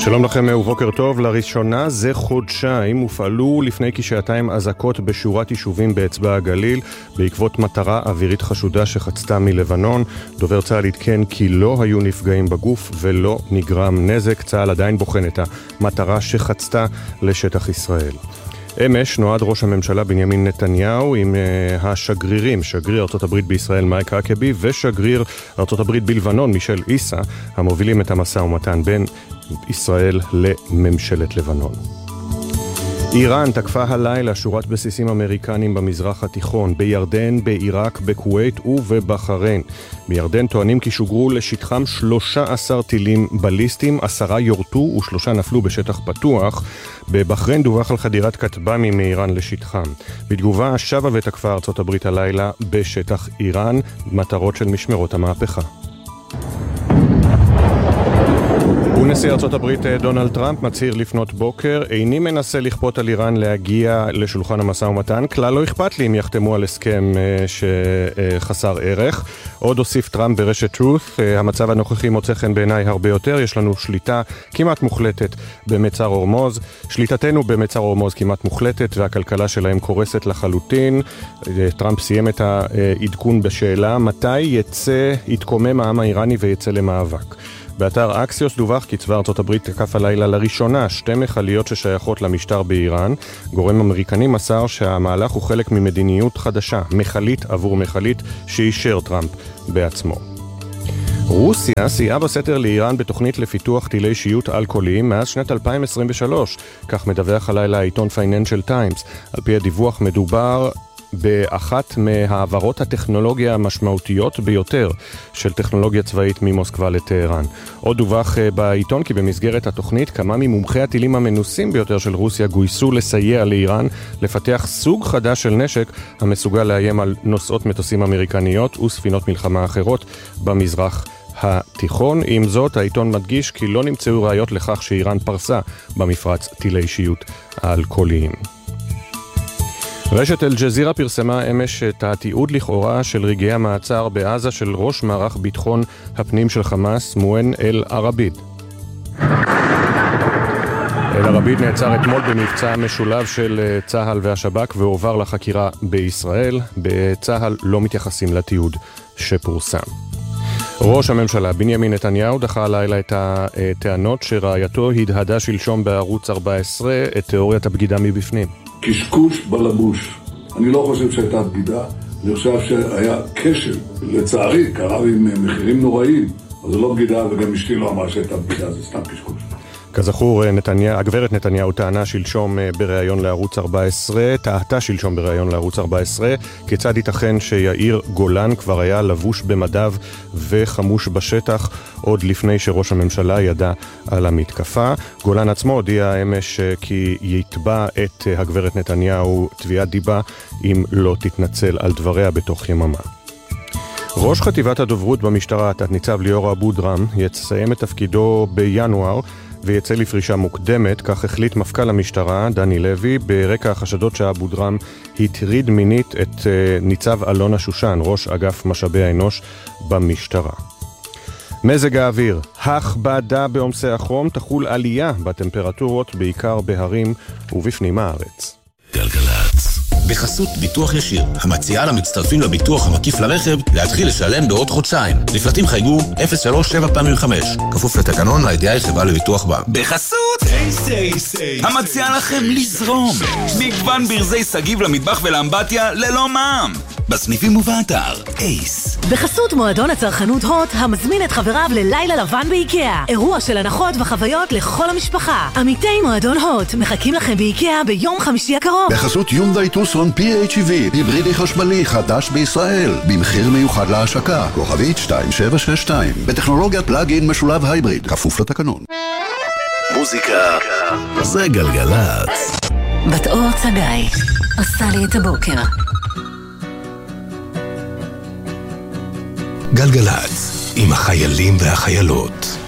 שלום לכם ובוקר טוב. לראשונה זה חודשיים הופעלו לפני כשעתיים אזעקות בשורת יישובים באצבע הגליל בעקבות מטרה אווירית חשודה שחצתה מלבנון. דובר צה"ל עדכן כי לא היו נפגעים בגוף ולא נגרם נזק. צה"ל עדיין בוחן את המטרה שחצתה לשטח ישראל. אמש נועד ראש הממשלה בנימין נתניהו עם השגרירים, שגריר ארצות הברית בישראל מייק האקבי ושגריר ארצות הברית בלבנון מישל איסה, המובילים את המשא ומתן בין ישראל לממשלת לבנון. איראן תקפה הלילה שורת בסיסים אמריקנים במזרח התיכון, בירדן, בעיראק, בכווית ובבחריין. בירדן טוענים כי שוגרו לשטחם 13 טילים בליסטיים, 10 יורטו ו3 נפלו בשטח פתוח. בבחריין דווח על חדירת כטב"מים מאיראן לשטחם. בתגובה שבה ותקפה ארצות הברית הלילה בשטח איראן, מטרות של משמרות המהפכה. נשיא ארצות הברית דונלד טראמפ מצהיר לפנות בוקר, איני מנסה לכפות על איראן להגיע לשולחן המשא ומתן, כלל לא אכפת לי אם יחתמו על הסכם שחסר ערך. עוד הוסיף טראמפ ברשת truth, המצב הנוכחי מוצא חן בעיניי הרבה יותר, יש לנו שליטה כמעט מוחלטת במצר הורמוז, שליטתנו במצר הורמוז כמעט מוחלטת והכלכלה שלהם קורסת לחלוטין. טראמפ סיים את העדכון בשאלה מתי יתקומם העם האיראני ויצא למאבק. באתר אקסיוס דווח כי צבא ארצות הברית תקף הלילה לראשונה 2 מכליות ששייכות למשטר באיראן. גורם אמריקני מסר שהמהלך הוא חלק ממדיניות חדשה, מכלית עבור מכלית, שאישר טראמפ בעצמו. רוסיה סייעה בסתר לאיראן בתוכנית לפיתוח טילי שיוט אלכוהוליים מאז שנת 2023, כך מדווח הלילה העיתון פייננשל טיימס. על פי הדיווח מדובר באחת מהעברות הטכנולוגיה המשמעותיות ביותר של טכנולוגיה צבאית ממוסקבה לטהרן. עוד דווח בעיתון כי במסגרת התוכנית כמה ממומחי הטילים המנוסים ביותר של רוסיה גויסו לסייע לאיראן לפתח סוג חדש של נשק המסוגל לאיים על נוסעות מטוסים אמריקניות וספינות מלחמה אחרות במזרח התיכון. עם זאת, העיתון מדגיש כי לא נמצאו ראיות לכך שאיראן פרסה במפרץ טילי שיוט האלכוהוליים. רשת אל-ג'זירה פרסמה אמש את התיעוד לכאורה של רגעי המעצר בעזה של ראש מערך ביטחון הפנים של חמאס, מוען אל-ערביד. אל-ערביד נעצר אתמול במבצע משולב של צה"ל והשב"כ והועבר לחקירה בישראל. בצה"ל לא מתייחסים לתיעוד שפורסם. ראש הממשלה בנימין נתניהו דחה הלילה את הטענות שרעייתו הדהדה שלשום בערוץ 14 את תיאוריית הבגידה מבפנים. קשקוש בלבוש. אני לא חושב שהייתה בגידה, אני חושב שהיה כשל. לצערי, קרה עם מחירים נוראים, אז זה לא בגידה, וגם אשתי לא אמרה שהייתה בגידה, זה סתם קשקוש. כזכור, הגברת נתניהו טענה שלשום בראיון לערוץ 14, טעתה שלשום בראיון לערוץ 14, כיצד ייתכן שיאיר גולן כבר היה לבוש במדיו וחמוש בשטח עוד לפני שראש הממשלה ידע על המתקפה. גולן עצמו הודיע אמש כי יתבע את הגברת נתניהו תביעת דיבה אם לא תתנצל על דבריה בתוך יממה. ראש חטיבת הדוברות במשטרה, תת-ניצב ליאור אבו דרם, יסיים את תפקידו בינואר ויצא לפרישה מוקדמת, כך החליט מפכ"ל המשטרה דני לוי, ברקע החשדות שאבו דרם הטריד מינית את ניצב אלונה שושן, ראש אגף משאבי האנוש במשטרה. מזג האוויר, הכבדה בעומסי החום, תחול עלייה בטמפרטורות בעיקר בהרים ובפנים הארץ. גלגלצ. בחסות ביטוח ישיר, המציעה למצטרפים לביטוח המקיף לרכב להתחיל לשלם בעוד חודשיים. לפרטים חייגו 03755, כפוף לתקנון הידיעה חברה לביטוח בה. בחסות המציעה לכם לזרום מגוון ברזי סגיב למטבח ולאמבטיה ללא מע"מ בסניפים ובאתר אייס. בחסות מועדון הצרכנות הוט, המזמין את חבריו ללילה לבן באיקאה, אירוע של הנחות וחוויות לכל המשפחה. עמיתי מועדון הוט מחכים לכם באיקאה ביום חמישי הקרוב. בחסות יונדאי טוסון PHEV, היברידי חשמלי חדש בישראל, במחיר מיוחד להשקה, כוכבית 2762, בטכנולוגיית פלאג-אין משולב הייבריד, כפוף לתקנון. מוזיקה זה גלגלצ. בת אור צגאי עושה לי את הבוקר. גלגלצ עם החיילים והחיילות.